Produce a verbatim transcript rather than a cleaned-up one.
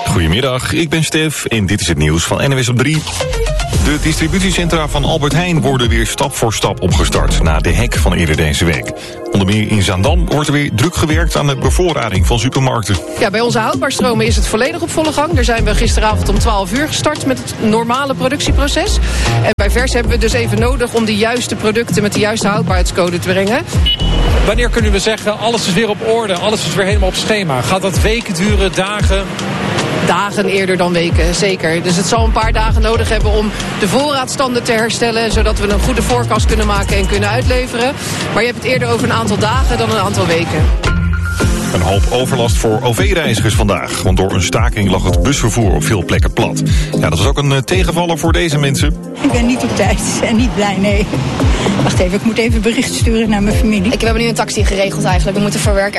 Goedemiddag, ik ben Stef en dit is het nieuws van N W S op drie. De distributiecentra van Albert Heijn worden weer stap voor stap opgestart na de hack van eerder deze week. Onder meer in Zaandam wordt er weer druk gewerkt aan de bevoorrading van supermarkten. Ja, bij onze houdbaarstromen is het volledig op volle gang. Daar zijn we gisteravond om twaalf uur gestart met het normale productieproces. En bij Vers hebben we dus even nodig om de juiste producten met de juiste houdbaarheidscode te brengen. Wanneer kunnen we zeggen, alles is weer op orde, alles is weer helemaal op schema? Gaat dat weken duren, dagen? Dagen eerder dan weken, zeker. Dus het zal een paar dagen nodig hebben om de voorraadstanden te herstellen, zodat we een goede voorkast kunnen maken en kunnen uitleveren. Maar je hebt het eerder over een aantal dagen dan een aantal weken. Een hoop overlast voor O V-reizigers vandaag. Want door een staking lag het busvervoer op veel plekken plat. Ja, dat was ook een uh, tegenvaller voor deze mensen. Ik ben niet op tijd en niet blij, nee. Wacht even, ik moet even bericht sturen naar mijn familie. Ik heb nu een taxi geregeld eigenlijk. We moeten voor werk